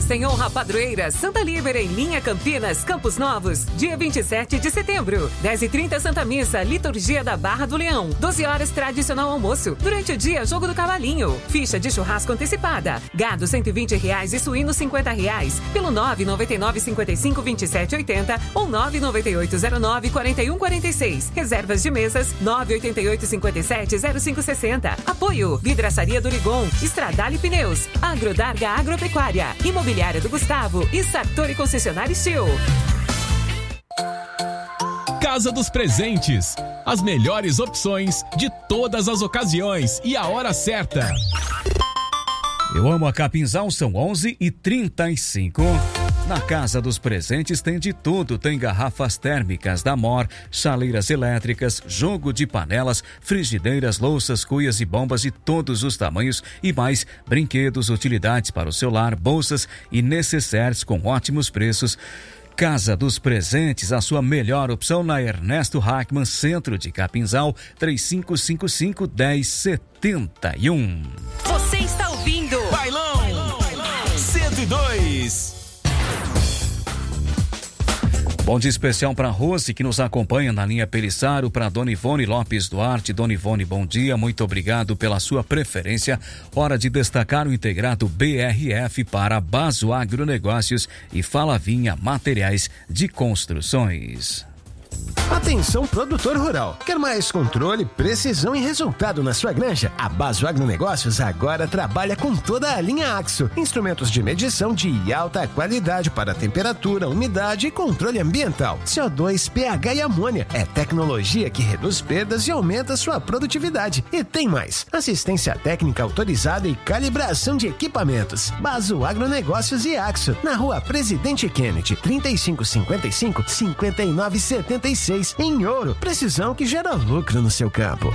Festa em honra à padroeira Santa Líbera em Linha Campinas, Campos Novos, dia 27 de setembro. 10h30 Santa Missa, liturgia da Barra do Leão. 12 horas tradicional almoço. Durante o dia, jogo do cavalinho. Ficha de churrasco antecipada. Gado R$120 e suíno R$50. Pelo 999-55-2780 ou 99809-4146. Reservas de mesas 988-57-0560. Apoio Vidraçaria do Rigon, Estradale Pneus, Agrodarga Agropecuária, Imobiliária do Gustavo e Sartori Concessionário Steel. Casa dos Presentes, as melhores opções de todas as ocasiões e a hora certa. Eu amo a Capinzal, são 11h35. Na Casa dos Presentes tem de tudo, tem garrafas térmicas da Mor, chaleiras elétricas, jogo de panelas, frigideiras, louças, cuias e bombas de todos os tamanhos e mais, brinquedos, utilidades para o celular, bolsas e necessaires com ótimos preços. Casa dos Presentes, a sua melhor opção na Ernesto Hackman, centro de Capinzal, 3555-1071. Você está ouvindo Bailão 102. Bom dia especial para Rose, que nos acompanha na linha Pelissaro, para Dona Ivone Lopes Duarte. Dona Ivone, bom dia, muito obrigado pela sua preferência. Hora de destacar o integrado BRF para Baso Agronegócios e Falavinha Materiais de Construções. Atenção, produtor rural. Quer mais controle, precisão e resultado na sua granja? A Baso Agronegócios agora trabalha com toda a linha Axo. Instrumentos de medição de alta qualidade para temperatura, umidade e controle ambiental. CO2, pH e amônia. É tecnologia que reduz perdas e aumenta sua produtividade. E tem mais. Assistência técnica autorizada e calibração de equipamentos. Baso Agronegócios e Axo. Na rua Presidente Kennedy, 3555-5976. Em Ouro, precisão que gera lucro no seu campo.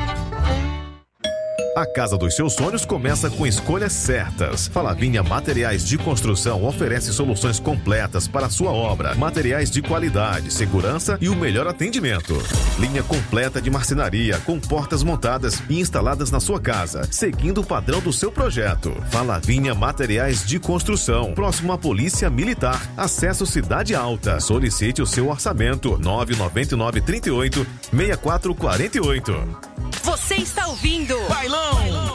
A casa dos seus sonhos começa com escolhas certas. Falavinha Materiais de Construção oferece soluções completas para a sua obra. Materiais de qualidade, segurança e o melhor atendimento. Linha completa de marcenaria, com portas montadas e instaladas na sua casa, seguindo o padrão do seu projeto. Falavinha Materiais de Construção, próximo à Polícia Militar. Acesso Cidade Alta. Solicite o seu orçamento. 999-38-6448. Você está ouvindo Bailão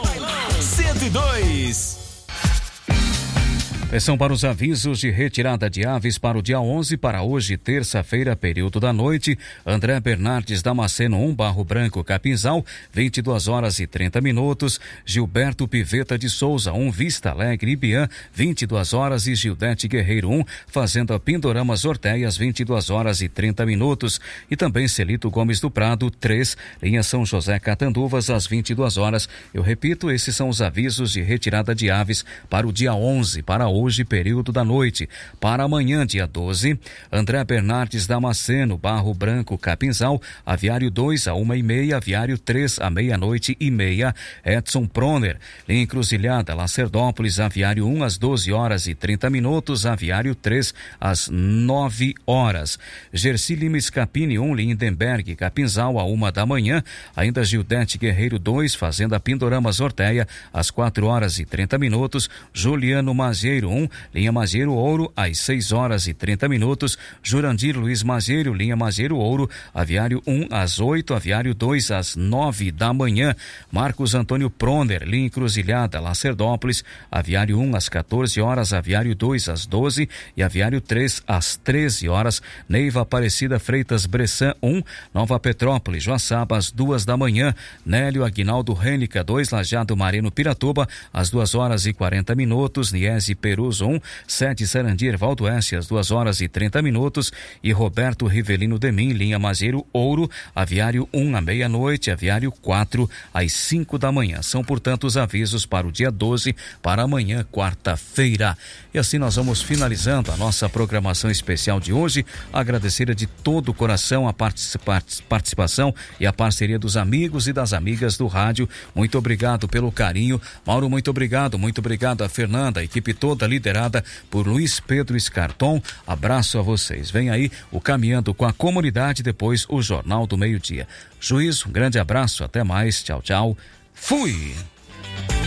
102. Atenção para os avisos de retirada de aves para o dia 11, para hoje, terça-feira, período da noite. André Bernardes Damasceno 1, Barro Branco, Capinzal, 22 horas e 30 minutos. Gilberto Piveta de Souza 1, Vista Alegre, Ibiã, 22 horas. E Gildete Guerreiro 1, Fazenda Pindoramas Orteias, 22 horas e 30 minutos. E também Celito Gomes do Prado 3, linha São José Catanduvas, às 22 horas. Eu repito, esses são os avisos de retirada de aves para o dia 11, para hoje, período da noite. Para amanhã, dia 12, André Bernardes Damasceno, Barro Branco, Capinzal, Aviário 2 a 1h30, Aviário 3 à meia-noite e meia, Edson Proner, linha Encruzilhada, Lacerdópolis, Aviário 1 às 12 horas e 30 minutos, Aviário 3 às 9 horas. Gersi Lima Scapini 1, Lindenberg, Capinzal, à 1 da manhã, ainda Gildete Guerreiro 2, Fazenda Pindoramas Orteia, às 4 horas e 30 minutos, Juliano Mazieiro 1, linha Mazieiro Ouro, às 6 horas e 30 minutos, Jurandir Luiz Mazieiro, linha Mazieiro Ouro, Aviário 1 às 8, Aviário 2 às 9 da manhã, Marcos Antônio Proner, linha Encruzilhada, Lacerdópolis, Aviário 1 às 14 horas, Aviário 2 às 12 e Aviário 3 às 13 horas, Neiva Aparecida Freitas Bressan 1, Nova Petrópolis, Joaçaba, às 2 da manhã, Nélio Aguinaldo Rênica 2, Lajeado Marino Piratuba, às 2 horas e 40 minutos, Niese Perus 1, 7 Sarandi Ervaldo Oeste, às 2 horas e 30 minutos, e Roberto Rivelino Demin, linha Mazieiro Ouro, Aviário 1 à meia-noite, Aviário 4 às 5 da manhã. São, portanto, os avisos para o dia 12, para amanhã, quarta-feira. E assim nós vamos finalizando a nossa programação especial de hoje. Agradecer de todo o coração a participação e a parceria dos amigos e das amigas do rádio. Muito obrigado pelo carinho. Mauro, muito obrigado a Fernanda, a equipe toda liderada por Luiz Pedro Scarton. Abraço a vocês. Vem aí o Caminhando com a Comunidade, depois o Jornal do Meio-Dia. Juízo, um grande abraço, até mais, tchau, tchau. Fui!